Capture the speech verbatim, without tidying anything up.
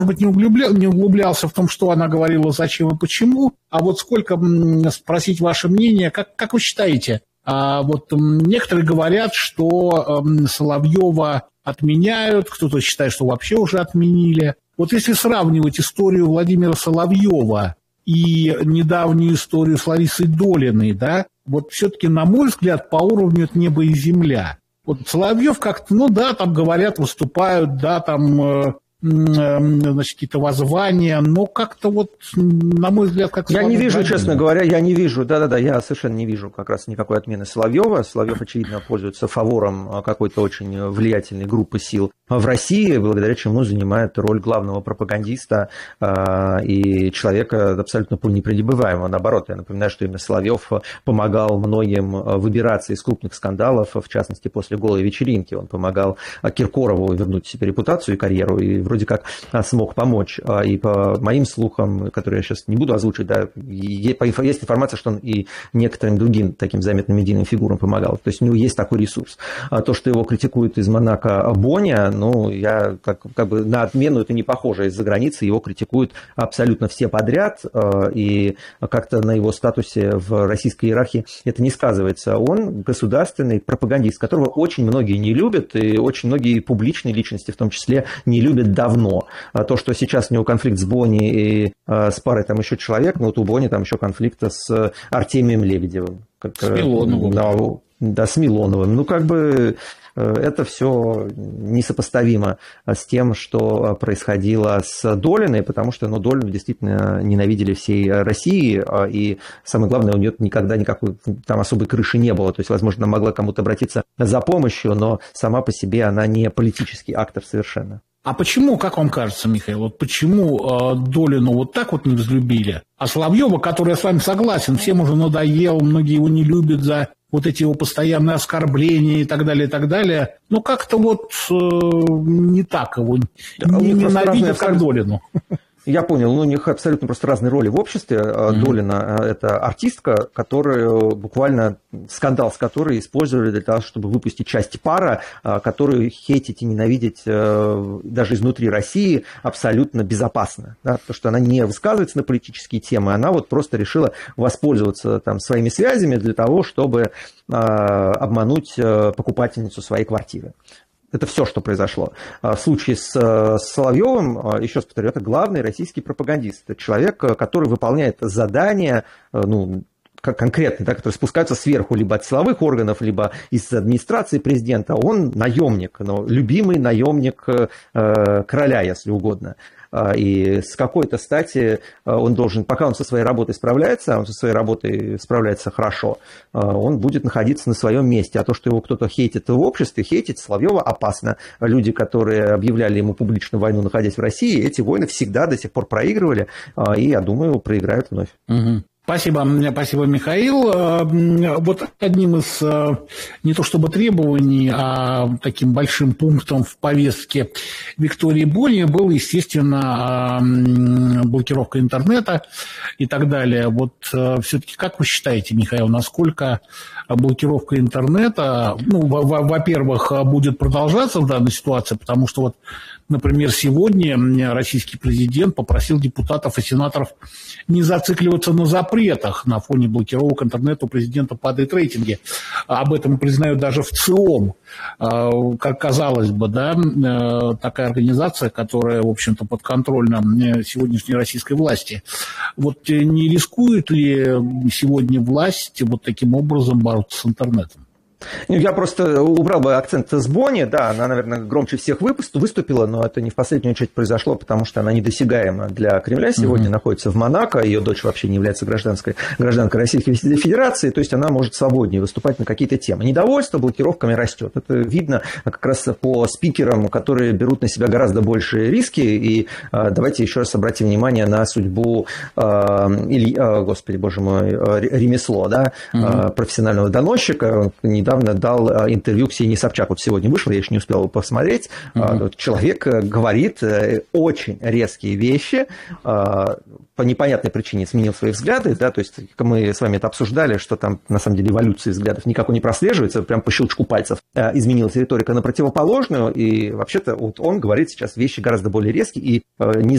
быть, не, углубля... не углублялся в том, что она говорила, зачем и почему, а вот сколько спросить ваше мнение, как, как вы считаете, а вот некоторые говорят, что Соловьева отменяют, кто-то считает, что вообще уже отменили. Вот если сравнивать историю Владимира Соловьева и недавнюю историю с Ларисой Долиной, да, вот все-таки, на мой взгляд, по уровню это небо и земля. Вот Соловьев как-то, ну да, там говорят, выступают, да, там, э, значит, какие-то воззвания, но как-то вот, на мой взгляд, как... Я не вижу, Владимир. Честно говоря, я не вижу, да-да-да, я совершенно не вижу как раз никакой отмены Соловьева. Соловьев, очевидно, пользуется фавором какой-то очень влиятельной группы сил в России, благодаря чему занимает роль главного пропагандиста э, и человека абсолютно пуленепребиваемого. Наоборот, я напоминаю, что именно Соловьев помогал многим выбираться из крупных скандалов, в частности, после голой вечеринки. Он помогал Киркорову вернуть себе репутацию и карьеру, и вроде как смог помочь. И по моим слухам, которые я сейчас не буду озвучивать, да, есть информация, что он и некоторым другим таким заметным медийным фигурам помогал. То есть у него есть такой ресурс. То, что его критикуют из Монако Боня, ну, я как, как бы на отмену это не похоже. Из-за границы его критикуют абсолютно все подряд, и как-то на его статусе в российской иерархии это не сказывается. Он государственный пропагандист, которого очень многие не любят, и очень многие публичные личности в том числе не любят давно. То, что сейчас у него конфликт с Бони и с парой там еще человек, но вот у Бони там еще конфликта с Артемием Лебедевым. Как, с Милоновым. Да, да, с Милоновым. Ну, как бы это все несопоставимо с тем, что происходило с Долиной, потому что, ну, Долину действительно ненавидели всей России, и самое главное, у нее никогда никакой там особой крыши не было. То есть, возможно, она могла кому-то обратиться за помощью, но сама по себе она не политический актор совершенно. А почему, как вам кажется, Михаил, вот почему э, Долину вот так вот не взлюбили, а Соловьева, который, я с вами согласен, всем уже надоел, многие его не любят за вот эти его постоянные оскорбления и так далее, и так далее, ну как-то вот э, не так его не ненавидят, как Долину. Я понял, ну, у них абсолютно просто разные роли в обществе. Mm-hmm. Долина – это артистка, которую буквально скандал с которой использовали для того, чтобы выпустить часть пара, которую хейтить и ненавидеть даже изнутри России абсолютно безопасно. Да? Потому что она не высказывается на политические темы, она вот просто решила воспользоваться там своими связями для того, чтобы обмануть покупательницу своей квартиры. Это все, что произошло. В случае с Соловьевым, еще раз повторю, это главный российский пропагандист. Это человек, который выполняет задания, ну, конкретные, да, которые спускаются сверху либо от силовых органов, либо из администрации президента. Он наемник, но любимый наемник э, короля, если угодно. И с какой-то стати он должен, пока он со своей работой справляется, он со своей работой справляется хорошо, он будет находиться на своем месте. А то, что его кто-то хейтит в обществе, хейтить Соловьева опасно. Люди, которые объявляли ему публичную войну, находясь в России, эти войны всегда до сих пор проигрывали, и, я думаю, проиграют вновь. Угу. Спасибо, спасибо, Михаил. Вот одним из, не то чтобы требований, а таким большим пунктом в повестке Виктории Бони был, естественно, блокировка интернета и так далее. Вот все-таки как вы считаете, Михаил, насколько блокировка интернета, ну, во-первых, будет продолжаться в данной ситуации, потому что вот, например, сегодня российский президент попросил депутатов и сенаторов не зацикливаться на запретах. На фоне блокировок интернета у президента падают рейтинги. Об этом признают даже в ЦИОМ. Как казалось бы, да, такая организация, которая, в общем-то, подконтрольна сегодняшней российской власти. Вот не рискует ли сегодня власть вот таким образом бороться с интернетом? Я просто убрал бы акцент с Бони, да, она, наверное, громче всех выступила, но это не в последнюю очередь произошло, потому что она недосягаема для Кремля сегодня, mm-hmm. находится в Монако, ее дочь вообще не является гражданской, гражданкой Российской Федерации, то есть она может свободнее выступать на какие-то темы. Недовольство блокировками растет, это видно как раз по спикерам, которые берут на себя гораздо большие риски, и давайте еще раз обратим внимание на судьбу Ильи, господи, боже мой, ремесло, да, mm-hmm. профессионального доносчика, недавно недавно дал интервью Ксении Собчак. Вот сегодня вышел, я еще не успел его посмотреть. Mm-hmm. Человек говорит очень резкие вещи, по непонятной причине сменил свои взгляды, да, то есть мы с вами это обсуждали, что там на самом деле эволюции взглядов никакой не прослеживается, прям по щелчку пальцев изменилась риторика на противоположную, и вообще-то вот он говорит сейчас вещи гораздо более резкие, и не